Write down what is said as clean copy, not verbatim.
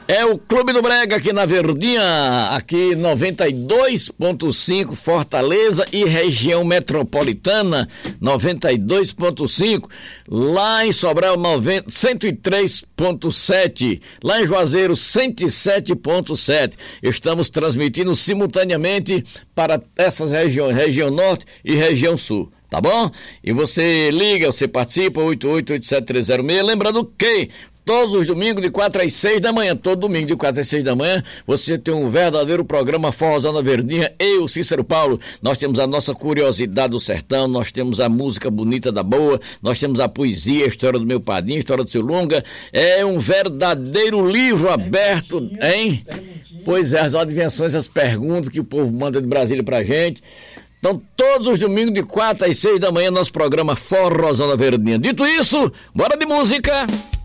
É o Clube do Brega aqui na Verdinha, aqui 92.5 Fortaleza e região metropolitana 92.5, lá em Sobral 103.7, lá em Juazeiro 107.7. Estamos transmitindo simultaneamente para essas regiões, região norte e região sul. Tá bom? E você liga, você participa, 8887-306, lembrando que todos os domingos de 4 às 6 da manhã, todo domingo de 4 às 6 da manhã, você tem um verdadeiro programa Forrozão na Verdinha, eu, Cícero Paulo. Nós temos a nossa curiosidade do sertão, nós temos a música bonita da boa, nós temos a poesia, a história do meu padrinho, a história do seu Lunga. É um verdadeiro livro aberto, hein? Pois é, as adivinhações, as perguntas que o povo manda de Brasília pra gente. Então, todos os domingos de 4 às 6 da manhã, nosso programa Forrozão na Verdinha. Dito isso, bora de música!